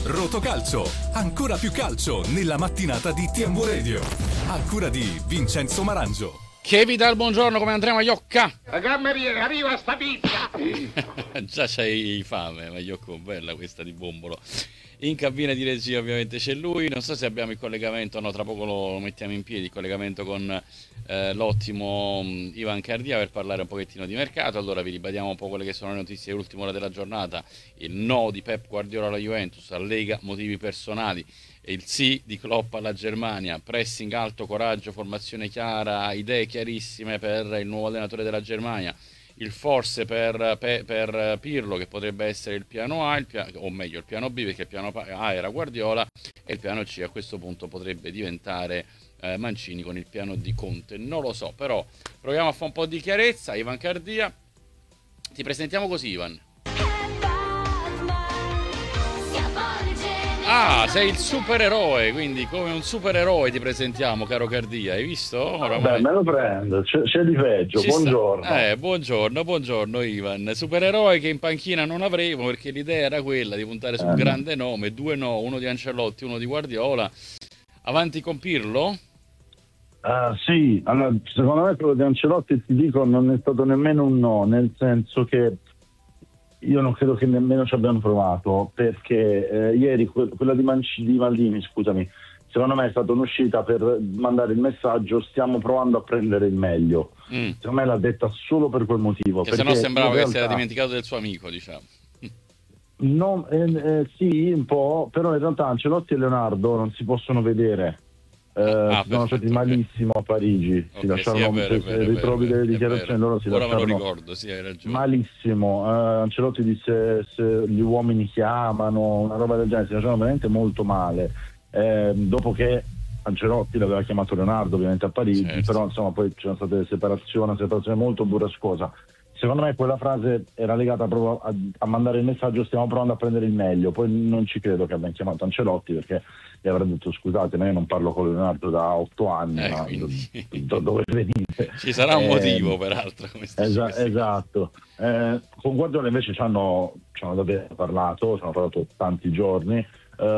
Rotocalcio, ancora più calcio nella mattinata di TMW Radio. A cura di Vincenzo Marangio. Che vi dà il buongiorno, come andremo a Iocca? La cameriera, arriva sta pizza! Già c'hai fame, ma Iocco, bella questa di Bombolo. In cabina di regia ovviamente c'è lui, non so se abbiamo il collegamento, no, tra poco lo mettiamo in piedi, il collegamento con l'ottimo Ivan Cardia per parlare un pochettino di mercato. Allora vi ribadiamo un po' quelle che sono le notizie dell'ultima ora della giornata. Il no di Pep Guardiola alla Juventus allega motivi personali, e il sì di Klopp alla Germania, pressing alto, coraggio, formazione chiara, idee chiarissime per il nuovo allenatore della Germania. Il forse per Pirlo, che potrebbe essere il piano A, o meglio il piano B, perché il piano A era Guardiola e il piano C a questo punto potrebbe diventare Mancini con il piano di Conte. Non lo so, però proviamo a fare un po' di chiarezza. Ivan Cardia, ti presentiamo così, Ivan. Ah, sei il supereroe, quindi come un supereroe ti presentiamo, caro Cardia, hai visto? Oramai... Beh, me lo prendo, c'è di peggio, buongiorno. Buongiorno Ivan, supereroe che in panchina non avremo, perché l'idea era quella di puntare su un grande nome, due no, uno di Ancelotti, uno di Guardiola. Avanti con Pirlo? Sì, allora, secondo me quello di Ancelotti, ti dico, non è stato nemmeno un no, nel senso che io non credo che nemmeno ci abbiano provato, perché ieri quella di Maldini, scusami, secondo me è stata un'uscita per mandare il messaggio: stiamo provando a prendere il meglio. Secondo me l'ha detta solo per quel motivo, che se no sembrava che si era dimenticato del suo amico, diciamo. No, sì, un po', però in realtà Ancelotti e Leonardo non si possono vedere. Sono stati malissimo a Parigi, si lasciarono, ritrovi delle dichiarazioni, loro si lasciarono, me lo ricordo, sì, hai ragione, malissimo. Ancelotti disse: se gli uomini chiamano, una roba del genere, si lasciarono veramente molto male, dopo che Ancelotti l'aveva chiamato Leonardo ovviamente a Parigi, certo. Però insomma poi c'erano state una separazione molto burrascosa. Secondo me quella frase era legata proprio a mandare il messaggio: stiamo provando a prendere il meglio. Poi non ci credo che abbiano chiamato Ancelotti, perché gli avrà detto: scusate, ma io non parlo con Leonardo da 8 anni, ma dove venite? Ci sarà un motivo, peraltro, come esatto. Con Guardiola invece ci hanno davvero parlato, ci hanno parlato tanti giorni.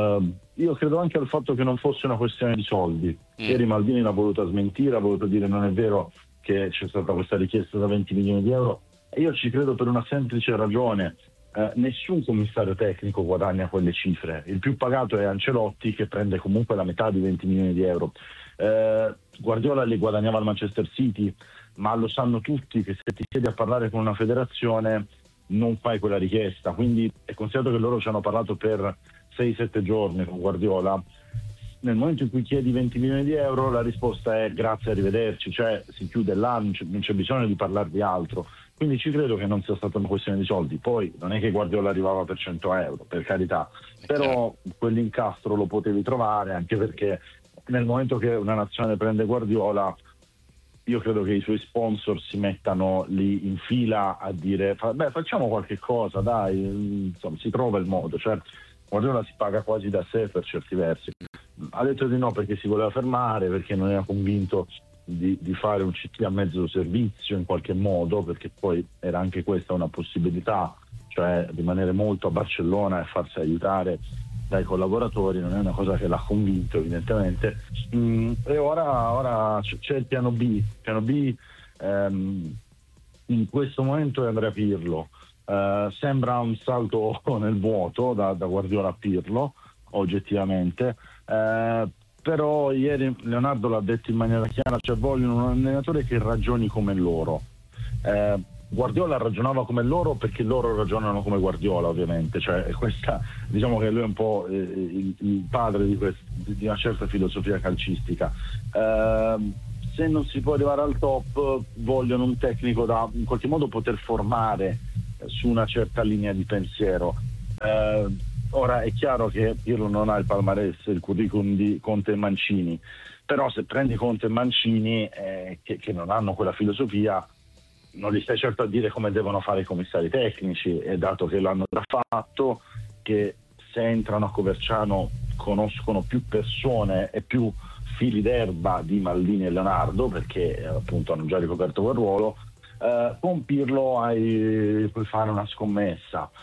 Io credo anche al fatto che non fosse una questione di soldi. Ieri Maldini l'ha voluta smentire, ha voluto dire: non è vero che c'è stata questa richiesta da 20 milioni di euro. E io ci credo per una semplice ragione: nessun commissario tecnico guadagna quelle cifre. Il più pagato è Ancelotti, che prende comunque la metà di 20 milioni di euro. Guardiola li guadagnava al Manchester City, ma lo sanno tutti che se ti siedi a parlare con una federazione non fai quella richiesta. Quindi è considerato che loro ci hanno parlato per 6-7 giorni con Guardiola. Nel momento in cui chiedi 20 milioni di euro, la risposta è grazie, arrivederci, cioè si chiude là, non c'è bisogno di parlare di altro. Quindi ci credo che non sia stata una questione di soldi. Poi non è che Guardiola arrivava per 100 euro, per carità, però quell'incastro lo potevi trovare, anche perché nel momento che una nazionale prende Guardiola, io credo che i suoi sponsor si mettano lì in fila a dire: facciamo qualche cosa, dai, insomma, si trova il modo. Cioè Guardiola si paga quasi da sé per certi versi. Ha detto di no perché si voleva fermare, perché non era convinto di fare un CT a mezzo servizio in qualche modo, perché poi era anche questa una possibilità, cioè rimanere molto a Barcellona e farsi aiutare dai collaboratori. Non è una cosa che l'ha convinto, evidentemente. E ora c'è il piano B. In questo momento è Andrea Pirlo. Sembra un salto nel vuoto da Guardiola a Pirlo, oggettivamente. Però ieri Leonardo l'ha detto in maniera chiara: cioè vogliono un allenatore che ragioni come loro. Guardiola ragionava come loro perché loro ragionano come Guardiola, ovviamente, cioè questa, diciamo che lui è un po' il padre di una certa filosofia calcistica. Se non si può arrivare al top, vogliono un tecnico da in qualche modo poter formare su una certa linea di pensiero. Ora è chiaro che Pirlo non ha il palmarès, il curriculum di Conte e Mancini, però se prendi Conte e Mancini che non hanno quella filosofia, non li stai certo a dire come devono fare i commissari tecnici, e dato che l'hanno già fatto, che se entrano a Coverciano conoscono più persone e più fili d'erba di Maldini e Leonardo, perché appunto hanno già ricoperto quel ruolo. Con Pirlo puoi fare una scommessa.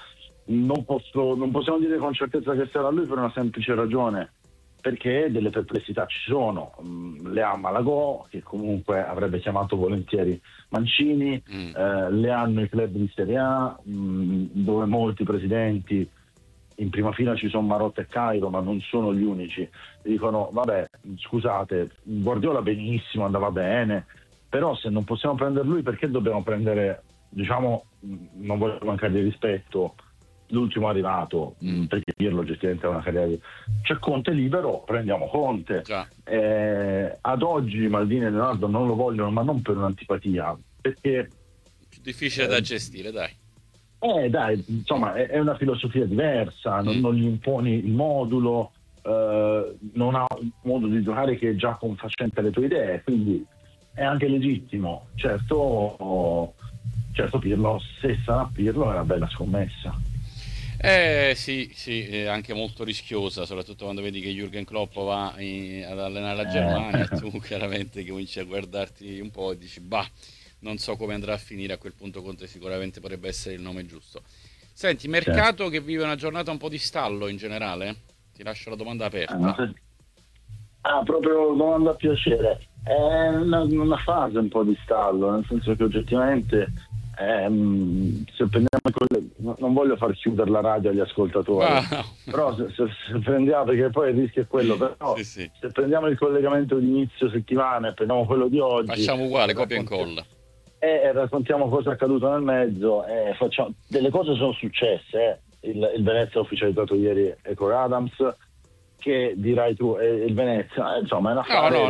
non possiamo dire con certezza che sarà lui per una semplice ragione, perché delle perplessità ci sono. Le ha Malagò, che comunque avrebbe chiamato volentieri Mancini, le hanno i club di Serie A, dove molti presidenti, in prima fila ci sono Marotta e Cairo, ma non sono gli unici, dicono vabbè, scusate, Guardiola benissimo, andava bene, però se non possiamo prendere lui, perché dobbiamo prendere, diciamo, non voglio mancare di rispetto, l'ultimo arrivato, perché Pirlo oggettivamente ha una carriera c'è Conte libero, prendiamo Conte. Ad oggi Maldini e Leonardo non lo vogliono, ma non per un'antipatia, perché più difficile da gestire, dai, insomma è una filosofia diversa, non gli imponi il modulo, non ha un modo di giocare che è già confacente alle tue idee, quindi è anche legittimo. Certo Pirlo, se sarà Pirlo, è una bella scommessa. Sì, è anche molto rischiosa, soprattutto quando vedi che Jürgen Klopp va ad allenare la Germania e tu chiaramente cominci a guardarti un po' e dici non so come andrà a finire. A quel punto Conte sicuramente potrebbe essere il nome giusto. Senti, mercato che vive una giornata un po' di stallo in generale? Ti lascio la domanda aperta. Proprio domanda a piacere. È una fase un po' di stallo, nel senso che oggettivamente se prendiamo non voglio far chiudere la radio agli ascoltatori, però se prendiamo, perché poi il rischio è quello, però sì. Se prendiamo il collegamento di inizio settimana e prendiamo quello di oggi, facciamo uguale, copia e incolla, e raccontiamo cosa è accaduto nel mezzo, delle cose sono successe. Il Venezia ha ufficializzato ieri Ecor Adams, che dirai tu, il Venezia, insomma è una fase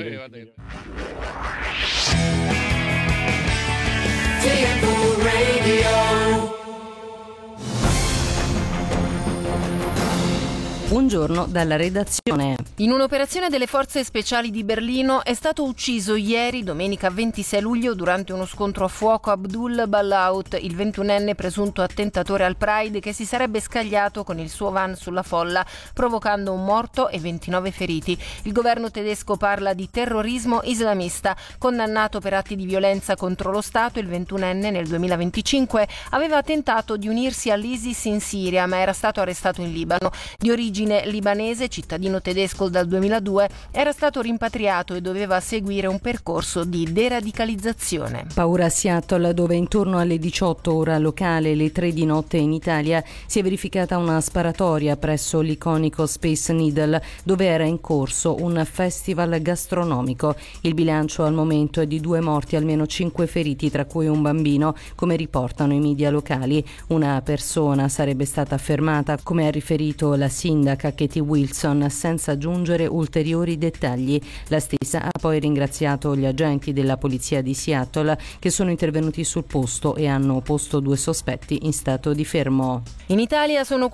Un giorno dalla redazione. In un'operazione delle forze speciali di Berlino è stato ucciso ieri, domenica 26 luglio, durante uno scontro a fuoco Abdul Ballaout, il 21enne presunto attentatore al Pride che si sarebbe scagliato con il suo van sulla folla, provocando un morto e 29 feriti. Il governo tedesco parla di terrorismo islamista. Condannato per atti di violenza contro lo Stato, il 21enne nel 2025 aveva tentato di unirsi all'ISIS in Siria, ma era stato arrestato in Libano. Di origine libanese, cittadino tedesco dal 2002, era stato rimpatriato e doveva seguire un percorso di deradicalizzazione. Paura a Seattle, dove intorno alle 18 ora locale, le 3 di notte in Italia, si è verificata una sparatoria presso l'iconico Space Needle, dove era in corso un festival gastronomico. Il bilancio al momento è di 2 morti e almeno 5 feriti, tra cui un bambino, come riportano i media locali. Una persona sarebbe stata fermata, come ha riferito la sindaca Katie Wilson, senza aggiungere ulteriori dettagli. La stessa ha poi ringraziato gli agenti della polizia di Seattle che sono intervenuti sul posto e hanno posto 2 sospetti in stato di fermo. In Italia sono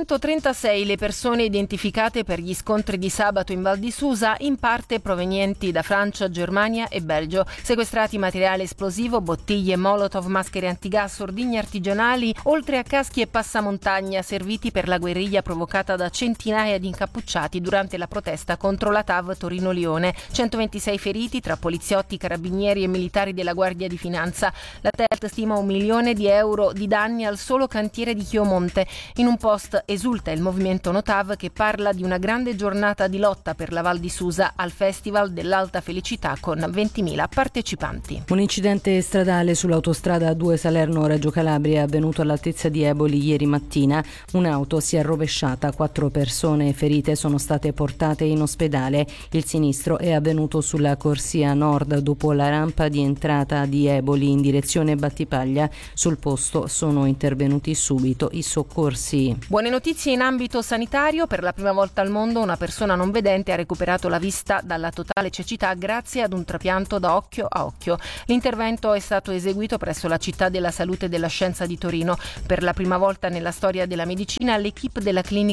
436 le persone identificate per gli scontri di sabato in Val di Susa, in parte provenienti da Francia, Germania e Belgio. Sequestrati materiale esplosivo, bottiglie Molotov, maschere antigas, ordigni artigianali, oltre a caschi e passamontagna serviti per la guerriglia provocata da centinaia di incappucciati durante la protesta contro la TAV Torino-Lione. 126 feriti tra poliziotti, carabinieri e militari della Guardia di Finanza. La TELT stima €1 milione di danni al solo cantiere di Chiomonte. In un post esulta il movimento Notav, che parla di una grande giornata di lotta per la Val di Susa al Festival dell'Alta Felicità con 20.000 partecipanti. Un incidente stradale sull'autostrada A2 Salerno-Reggio Calabria è avvenuto all'altezza di Eboli ieri mattina. Un'auto si è rovesciata, 4 persone ferite sono state portate in ospedale. Il sinistro è avvenuto sulla corsia nord dopo la rampa di entrata di Eboli in direzione Battipaglia. Sul posto sono intervenuti subito i soccorsi. Buone notizie in ambito sanitario. Per la prima volta al mondo una persona non vedente ha recuperato la vista dalla totale cecità grazie ad un trapianto da occhio a occhio. L'intervento è stato eseguito presso la Città della Salute e della Scienza di Torino. Per la prima volta nella storia della medicina, l'equipe della clinica oculistica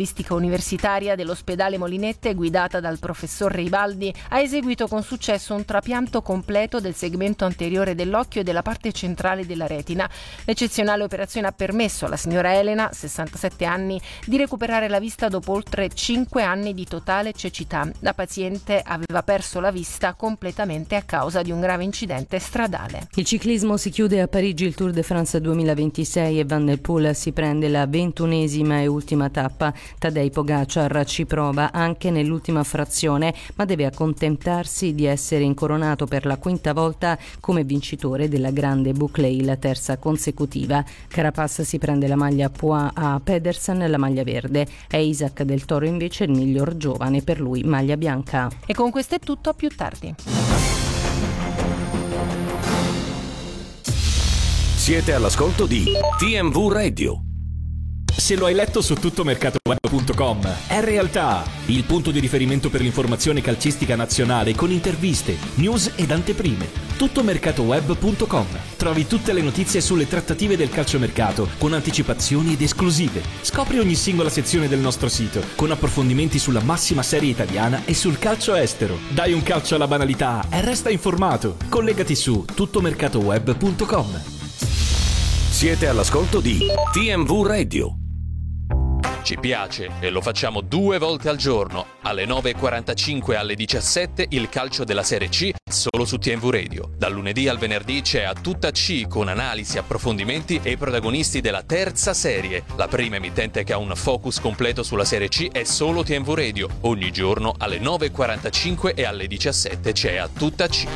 calcistica universitaria dell'ospedale Molinette, guidata dal professor Reibaldi, ha eseguito con successo un trapianto completo del segmento anteriore dell'occhio e della parte centrale della retina. L'eccezionale operazione ha permesso alla signora Elena, 67 anni, di recuperare la vista dopo oltre 5 anni di totale cecità. La paziente aveva perso la vista completamente a causa di un grave incidente stradale. Il ciclismo si chiude a Parigi il Tour de France 2026 e Van der Poel si prende la 21ª e ultima tappa. Tadej Pogacar ci prova anche nell'ultima frazione, ma deve accontentarsi di essere incoronato per la 5ª volta come vincitore della grande Boucle, la terza consecutiva. Carapaz si prende la maglia Poix, a Pedersen la maglia verde. È Isaac del Toro invece il miglior giovane, per lui maglia bianca. E con questo è tutto, a più tardi. Siete all'ascolto di TMV Radio. Se lo hai letto su tuttomercatoweb.com, è realtà, il punto di riferimento per l'informazione calcistica nazionale con interviste, news ed anteprime. Tuttomercatoweb.com. Trovi tutte le notizie sulle trattative del calciomercato con anticipazioni ed esclusive. Scopri ogni singola sezione del nostro sito con approfondimenti sulla massima serie italiana e sul calcio estero. Dai un calcio alla banalità e resta informato. Collegati su tuttomercatoweb.com. Siete all'ascolto di TMV Radio. Ci piace e lo facciamo 2 volte al giorno, alle 9.45 e alle 17 il calcio della Serie C solo su TMV Radio. Dal lunedì al venerdì c'è A Tutta C con analisi, approfondimenti e i protagonisti della terza serie. La prima emittente che ha un focus completo sulla Serie C è solo TMV Radio. Ogni giorno alle 9.45 e alle 17 c'è A Tutta C.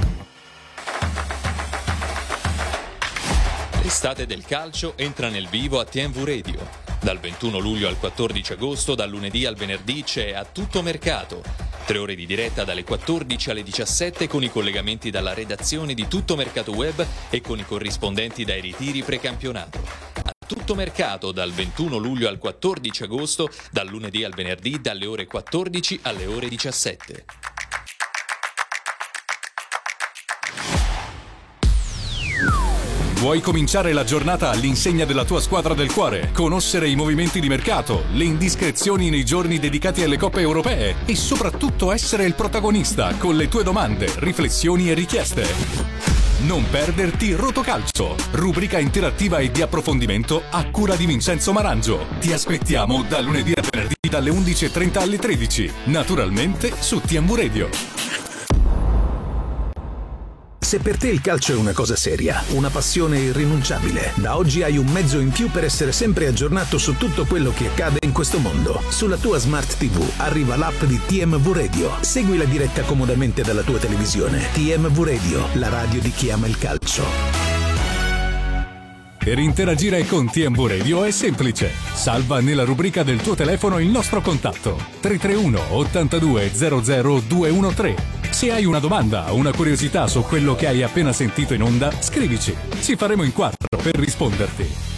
L'estate del calcio entra nel vivo a TMV Radio. Dal 21 luglio al 14 agosto, dal lunedì al venerdì c'è A Tutto Mercato. 3 ore di diretta dalle 14 alle 17 con i collegamenti dalla redazione di Tutto Mercato Web e con i corrispondenti dai ritiri precampionato. A Tutto Mercato dal 21 luglio al 14 agosto, dal lunedì al venerdì dalle ore 14 alle ore 17. Vuoi cominciare la giornata all'insegna della tua squadra del cuore, conoscere i movimenti di mercato, le indiscrezioni nei giorni dedicati alle coppe europee e soprattutto essere il protagonista con le tue domande, riflessioni e richieste? Non perderti Rotocalcio, rubrica interattiva e di approfondimento a cura di Vincenzo Marangio. Ti aspettiamo da lunedì a venerdì dalle 11.30 alle 13, naturalmente su TMV Radio. Se per te il calcio è una cosa seria, una passione irrinunciabile, da oggi hai un mezzo in più per essere sempre aggiornato su tutto quello che accade in questo mondo. Sulla tua Smart TV arriva l'app di TMV Radio. Segui la diretta comodamente dalla tua televisione. TMV Radio, la radio di chi ama il calcio. Per interagire con TMV Radio è semplice. Salva nella rubrica del tuo telefono il nostro contatto 331 82 00 213. Se hai una domanda o una curiosità su quello che hai appena sentito in onda, scrivici. Ci faremo in 4 per risponderti.